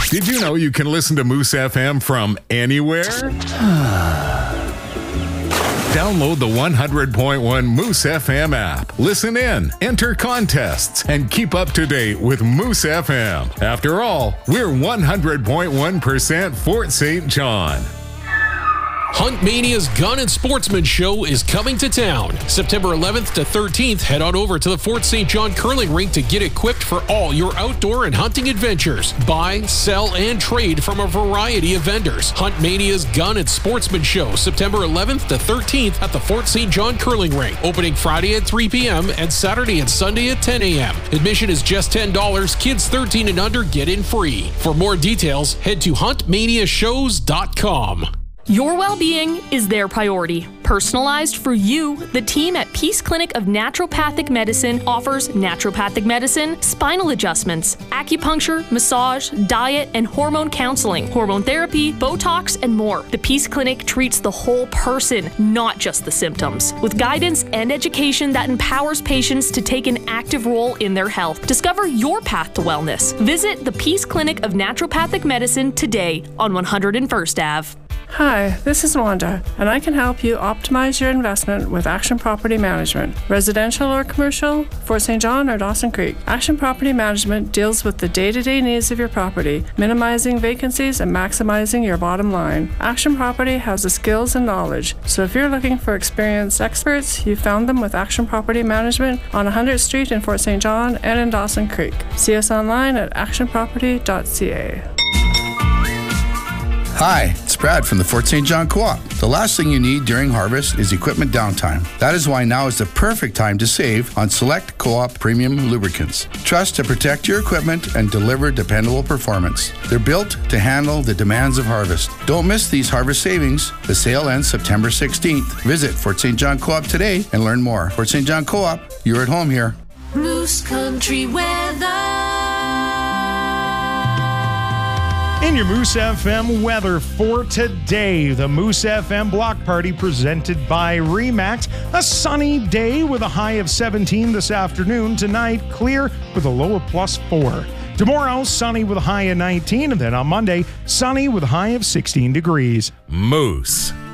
Did you know you can listen to Moose FM from anywhere? Download the 100.1 Moose FM app. Listen in, enter contests, and keep up to date with Moose FM. After all, we're 100.1% Fort St. John. Hunt Mania's Gun and Sportsman Show is coming to town. September 11th to 13th, head on over to the Fort St. John Curling Rink to get equipped for all your outdoor and hunting adventures. Buy, sell, and trade from a variety of vendors. Hunt Mania's Gun and Sportsman Show, September 11th to 13th at the Fort St. John Curling Rink. Opening Friday at 3 p.m. and Saturday and Sunday at 10 a.m. Admission is just $10. Kids 13 and under get in free. For more details, head to huntmaniashows.com. Your well-being is their priority. Personalized for you, the team at Peace Clinic of Naturopathic Medicine offers naturopathic medicine, spinal adjustments, acupuncture, massage, diet, and hormone counseling, hormone therapy, Botox, and more. The Peace Clinic treats the whole person, not just the symptoms, with guidance and education that empowers patients to take an active role in their health. Discover your path to wellness. Visit the Peace Clinic of Naturopathic Medicine today on 101st Ave. Hi, this is Wanda, and I can help you optimize your investment with Action Property Management. Residential or commercial, Fort St. John or Dawson Creek. Action Property Management deals with the day-to-day needs of your property, minimizing vacancies and maximizing your bottom line. Action Property has the skills and knowledge, so if you're looking for experienced experts, you found them with Action Property Management on 100th Street in Fort St. John and in Dawson Creek. See us online at actionproperty.ca. Hi, it's Brad from the Fort St. John Co-op. The last thing you need during harvest is equipment downtime. That is why now is the perfect time to save on select Co-op premium lubricants. Trust to protect your equipment and deliver dependable performance. They're built to handle the demands of harvest. Don't miss these harvest savings. The sale ends September 16th. Visit Fort St. John Co-op today and learn more. Fort St. John Co-op, you're at home here. Moose Country weather. In your Moose FM weather for today, the Moose FM Block Party presented by RE/MAX. A sunny day with a high of 17 this afternoon. Tonight, clear with a low of +4. Tomorrow, sunny with a high of 19. And then on Monday, sunny with a high of 16 degrees. Moose.